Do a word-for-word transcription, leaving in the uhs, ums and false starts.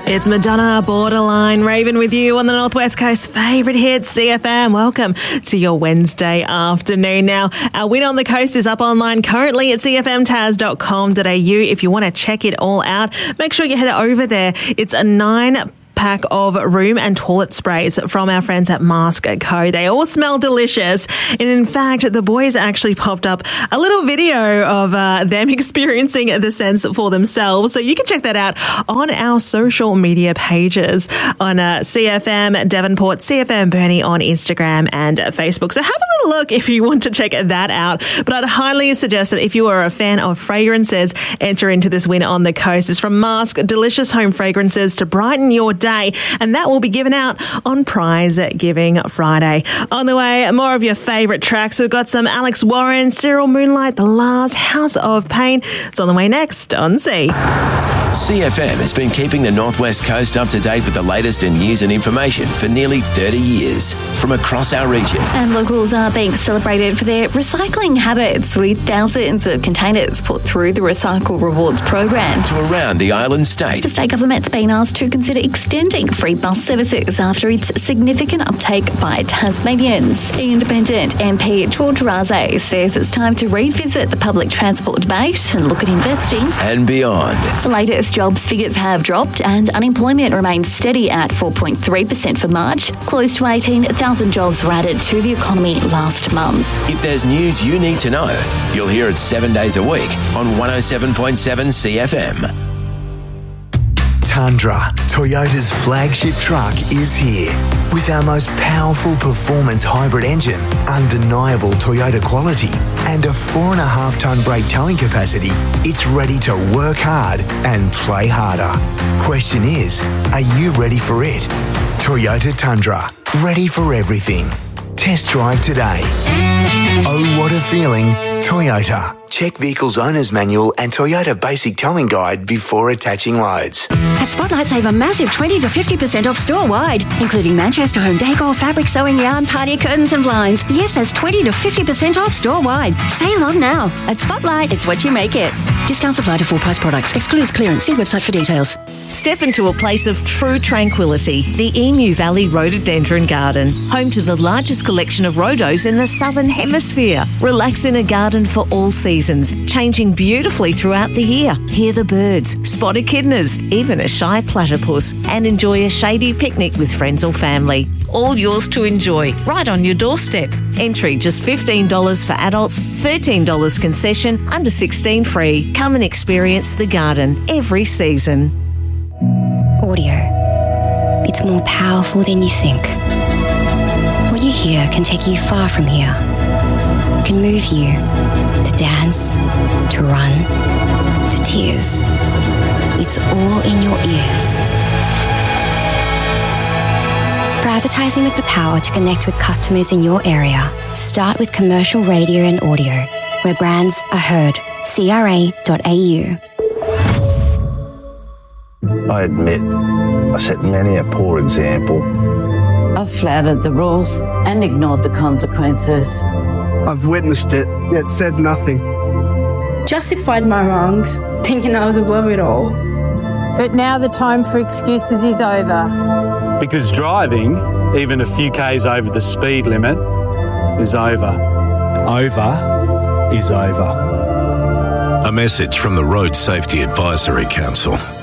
It's Madonna, Borderline, Raven with you on the Northwest Coast favourite hit, C F M. Welcome to your Wednesday afternoon. Now, our Win on the Coast is up online currently at c f m tas dot com dot a u. If you want to check it all out, make sure you head over there. It's a nine pack of room and toilet sprays from our friends at Mask Co. They all smell delicious. And in fact, the boys actually popped up a little video of uh, them experiencing the scents for themselves. So you can check that out on our social media pages on uh, C F M Devonport, C F M Burnie on Instagram and Facebook. So have a little look if you want to check that out. But I'd highly suggest that if you are a fan of fragrances, enter into this Win on the Coast. It's from Mask, delicious home fragrances to brighten your day. And that will be given out on Prize Giving Friday. On the way, more of your favourite tracks. We've got some Alex Warren, Cyril Moonlight, The Lars, House of Pain. It's on the way next on C. C F M has been keeping the Northwest Coast up to date with the latest in news and information for nearly thirty years from across our region. And locals are being celebrated for their recycling habits with thousands of containers put through the Recycle Rewards program. To around the island state. The state government's been asked to consider extending free bus services after its significant uptake by Tasmanians. Independent M P George Raze says it's time to revisit the public transport debate and look at investing. And beyond. The latest jobs figures have dropped and unemployment remains steady at four point three percent for March. Close to eighteen thousand jobs were added to the economy last month. If there's news you need to know, you'll hear it seven days a week on one oh seven point seven C F M. Tundra, Toyota's flagship truck, is here. With our most powerful performance hybrid engine, undeniable Toyota quality, and a four and a half tonne brake towing capacity, it's ready to work hard and play harder. Question is, are you ready for it? Toyota Tundra, ready for everything. Test drive today. Oh, what a feeling, Toyota. Check Vehicle's Owner's Manual and Toyota Basic Towing Guide before attaching loads. At Spotlight, save a massive twenty to fifty percent off store-wide, including Manchester home decor, fabric, sewing yarn, party curtains and blinds. Yes, that's twenty to fifty percent off store-wide. Save on now. At Spotlight, it's what you make it. Discounts apply to full-price products. Excludes clearance. See website for details. Step into a place of true tranquility, the Emu Valley Rhododendron Garden, home to the largest collection of rhodos in the Southern Hemisphere. Relax in a garden for all seasons, changing beautifully throughout the year. Hear the birds, spot echidnas, even a shy platypus, and enjoy a shady picnic with friends or family. All yours to enjoy, right on your doorstep. Entry just fifteen dollars for adults, thirteen dollars concession, under sixteen free. Come and experience the garden every season. Audio. It's more powerful than you think. What you hear can take you far from here. It can move you to dance, to run, to tears. It's all in your ears. For advertising with the power to connect with customers in your area, start with commercial radio and audio, where brands are heard. C R A dot A U. I admit, I set many a poor example. I've flouted the rules and ignored the consequences. I've witnessed it, yet said nothing. Justified my wrongs, thinking I was above it all. But now the time for excuses is over. Because driving, even a few k's over the speed limit, is over. Over is over. A message from the Road Safety Advisory Council.